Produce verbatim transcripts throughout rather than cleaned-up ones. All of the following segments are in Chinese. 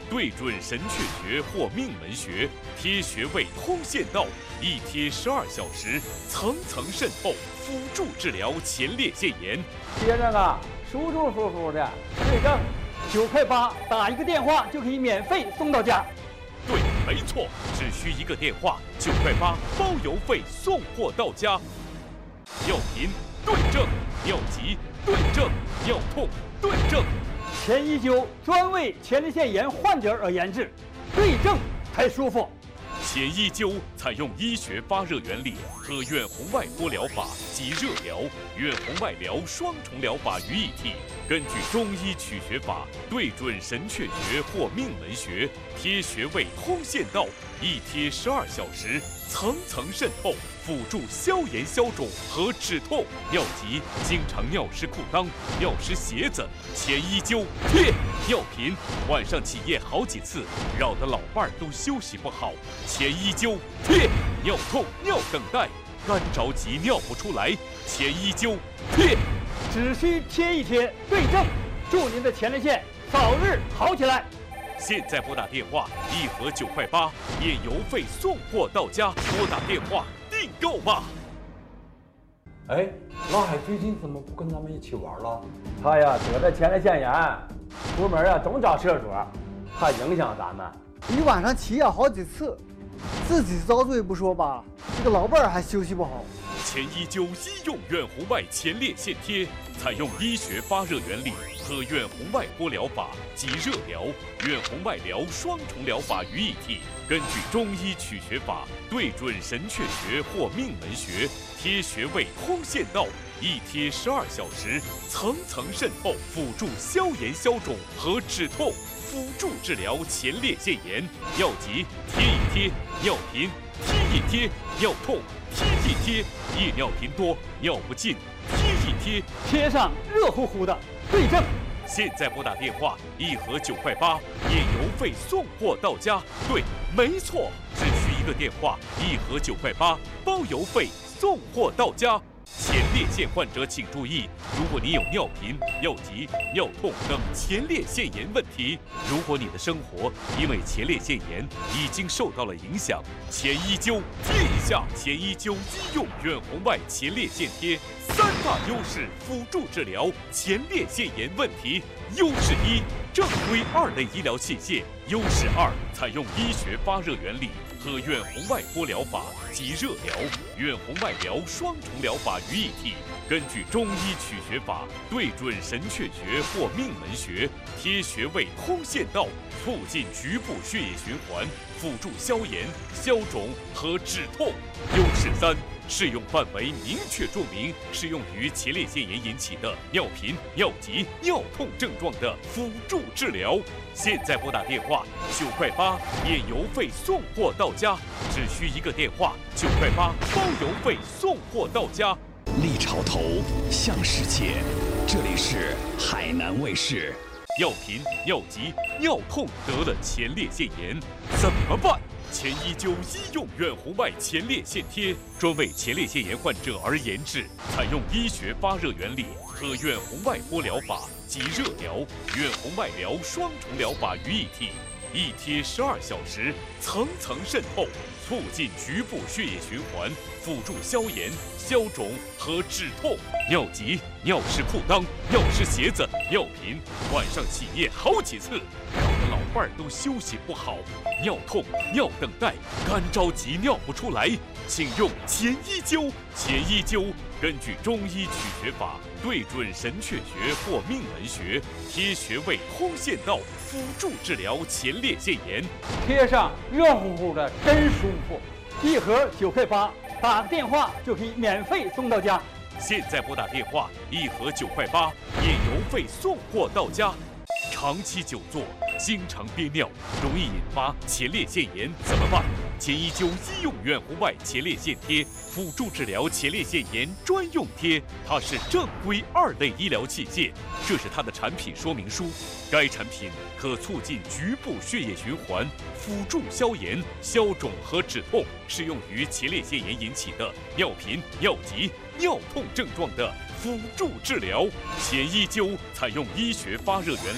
对准神阙穴或命门穴，贴穴位通线道，一贴十二小时，层层渗透，辅助治疗前列腺炎。 先生啊，舒舒服服的，对症，九块八，打一个电话就可以免费送到家。 对，没错，只需一个电话，九块八，包邮费送货到家。尿频对症，尿急对症，尿痛对症。 前一灸专为前列腺炎患者而研制，对症才舒服。 前一灸采用医学发热原理和远红外波疗法及热疗、远红外疗双重疗法于一体，根据中医取穴法，对准神阙穴或命门穴，贴穴位通线道，一贴十二小时，层层渗透，辅助消炎消肿和止痛。尿急，经常尿湿裤裆、尿湿鞋子，前一灸贴。尿频，晚上起夜好几次，扰得老伴儿都休息不好，前一灸贴。尿痛、尿等待，干着急尿不出来，前一灸贴。 只需贴一贴，对症，祝您的前列腺早日好起来。 现在拨打电话，一盒九块八，免邮费送货到家。拨打电话订购吧。 哎，老海最近怎么不跟咱们一起玩了？ 他呀得了前列腺炎，出门啊总找厕所，怕影响咱们。 一晚上起夜好几次，自己遭罪不说吧，这个老伴儿还休息不好。 前一灸医用远红外前列腺贴，采用医学发热原理和远红外波疗法及热疗、远红外疗双重疗法于一体，根据中医取穴法，对准神阙穴或命门穴，贴穴位通线道，一贴十二小时，层层渗透，辅助消炎消肿和止痛，辅助治疗前列腺炎。尿急贴一贴，尿频贴一贴，尿痛贴一贴，夜尿频多、尿不尽，贴一贴， 贴上热乎乎的，对症。 现在拨打电话，一盒九块八，免邮费送货到家。对，没错，只需一个电话，一盒九块八，包邮费送货到家。前列腺患者请注意，如果你有尿频、尿急、尿痛等前列腺炎问题，如果你的生活因为前列腺炎已经受到了影响，前一灸贴一下。前一灸医用远红外前列腺贴，三大优势辅助治疗前列腺炎问题。优势一，正规二类医疗器械；优势二，采用医学发热原理和远红外波疗法及热疗、远红外疗双重疗法于一体，根据中医取穴法，对准神阙穴或命门穴，贴穴位通线道，促进局部血液循环，辅助消炎、消肿和止痛。优势三，适用范围明确注明适用于前列腺炎引起的尿频、尿急、尿痛症状的辅助治疗。现在拨打电话九块八，免邮费送货到家，只需一个电话，九块八，包邮费送货到家。 立潮头，向世界，这里是海南卫视。 尿频、尿急、尿痛得了前列腺炎怎么办？前一灸医用远红外前列腺贴，专为前列腺炎患者而研制，采用医学发热原理和远红外波疗法及热疗、远红外疗双重疗法于一体，一贴十二小时，层层渗透，促进局部血液循环，辅助消炎、消肿和止痛。尿急、尿湿裤裆、尿湿鞋子、尿频，晚上起夜好几次，扰得老伴儿都休息不好。尿痛、尿等待，干着急尿不出来，请用前一灸。前一灸根据中医取穴法，对准神阙穴或命门穴，贴穴位通线道，辅助治疗前列腺炎。 贴上热乎乎的，真舒服。一盒九块八，打个电话就可以免费送到家。 现在拨打电话，一盒九块八，免邮费送货到家。长期久坐，经常憋尿，容易引发前列腺炎，怎么办？前一灸医用远红外前列腺贴，辅助治疗前列腺炎专用贴，它是正规二类医疗器械，这是它的产品说明书。该产品可促进局部血液循环，辅助消炎、消肿和止痛，适用于前列腺炎引起的尿频、尿急、尿痛症状的辅助治疗。前一灸采用医学发热原理和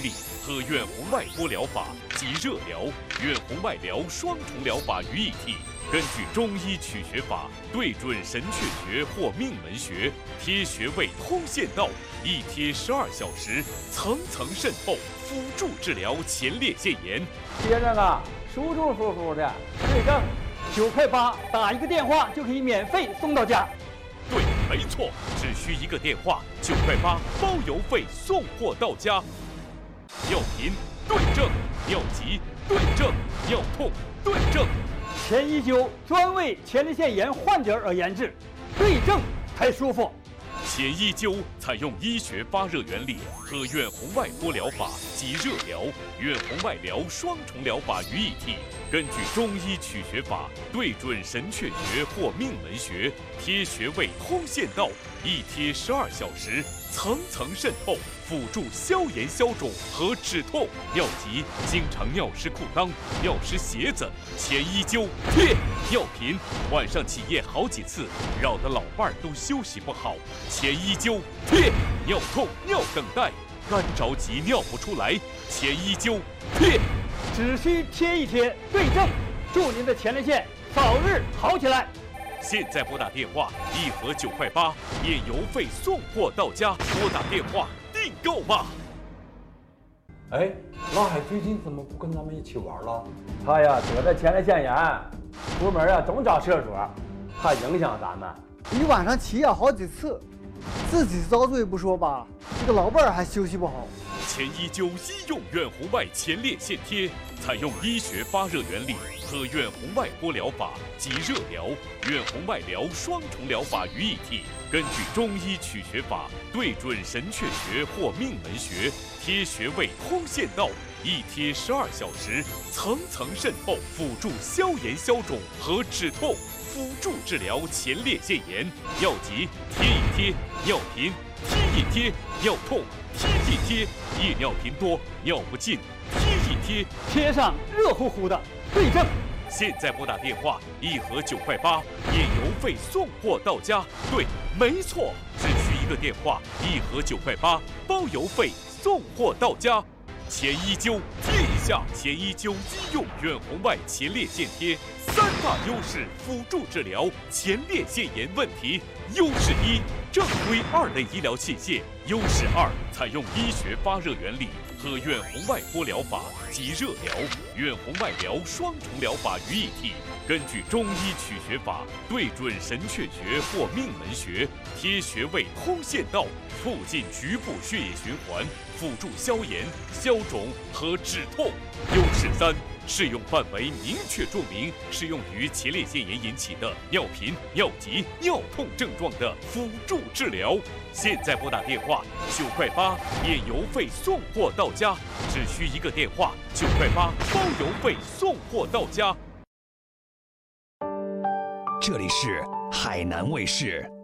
和远红外波疗法及热疗、远红外疗双重疗法于一体。根据中医取穴法，对准神阙穴或命门穴，贴穴位通线道，一贴十二小时，层层渗透，辅助治疗前列腺炎。 接着啊，舒舒服服的对症，九块八，打一个电话就可以免费送到家。 对，没错，只需一个电话，九块八，包邮费送货到家。尿频对症，尿急对症，尿痛对症。 前一灸专为前列腺炎患者而研制，对症才舒服。 前一灸采用医学发热原理和远红外波疗法及热疗、远红外疗双重疗法于一体。根据中医取穴法，对准神阙穴或命门穴，贴穴位通线道，一贴十二小时，层层渗透，辅助消炎消肿和止痛。尿急，经常尿湿裤裆、尿湿鞋子，前一灸贴。尿频，晚上起夜好几次，扰得老伴儿都休息不好，前一灸贴。尿痛、尿等待，干着急尿不出来，前一灸贴。 只需贴一贴，对症，祝您的前列腺早日好起来。 现在拨打电话，一盒九块八，免邮费送货到家。拨打电话订购吧。 哎，老海最近怎么不跟咱们一起玩了？ 他呀得了前列腺炎，出门啊总找厕所，怕影响咱们。 一晚上起夜好几次，自己遭罪不说吧，这个老伴儿还休息不好。 前一灸医用远红外前列腺贴，采用医学发热原理和远红外波疗法及热疗、远红外疗双重疗法于一体。根据中医取穴法，对准神阙穴或命门穴，贴穴位通线道，一贴十二小时，层层渗透，辅助消炎消肿和止痛，辅助治疗前列腺炎。尿急贴一贴，尿频贴一贴，尿痛贴一贴，夜尿频多、尿不尽，贴一贴， 贴上热乎乎的，对症。 现在拨打电话，一盒九块八，免邮费送货到家。对，没错，只需一个电话，一盒九块八，包邮费送货到家。前一灸贴一下，前一灸医用远红外前列腺贴，三大优势辅助治疗前列腺炎问题。优势一，正规二类医疗器械；优势二，采用医学发热原理和远红外波疗法及热疗、远红外疗双重疗法于一体。根据中医取穴法，对准神阙穴或命门穴，贴穴位通线道，促进局部血液循环，辅助消炎、消肿和止痛。优势三，适用范围明确注明，适用于前列腺炎引起的尿频、尿急、尿痛症状的辅助治疗。现在拨打电话，九块八，免邮费送货到家，只需一个电话，九块八，包邮费送货到家。 这里是海南卫视。